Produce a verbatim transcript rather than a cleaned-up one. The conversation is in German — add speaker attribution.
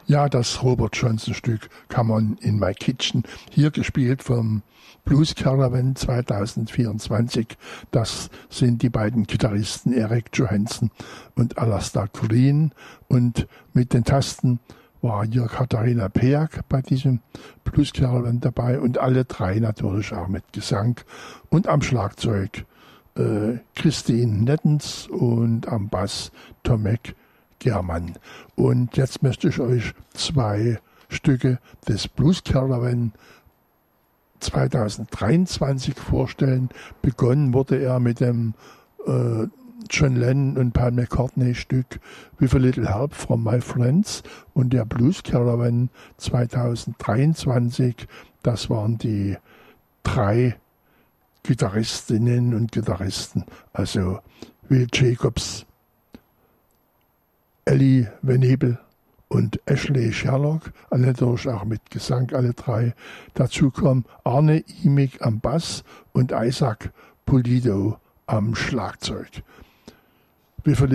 Speaker 1: Ja, das Robert Johnson-Stück Come On in My Kitchen, hier gespielt vom Blues Caravan zwanzig vierundzwanzig. Das sind die beiden Gitarristen Eric Johansson und Alastair Green. Und mit den Tasten war hier Katharina Peak bei diesem Blues Caravan dabei und alle drei natürlich auch mit Gesang. Und am Schlagzeug äh, Christine Nettens und am Bass Tomek Germann. Und jetzt möchte ich euch zwei Stücke des Blues Caravan zwanzig dreiundzwanzig vorstellen. Begonnen wurde er mit dem äh, John Lennon und Paul McCartney Stück With a Little Help from My Friends, und der Blues Caravan zwanzig dreiundzwanzig, das waren die drei Gitarristinnen und Gitarristen, also Will Jacobs, Ellie Venable und Ashley Sherlock, alle natürlich auch mit Gesang, alle drei. Dazu kommen Arne Imig am Bass und Isaac Pulido am Schlagzeug.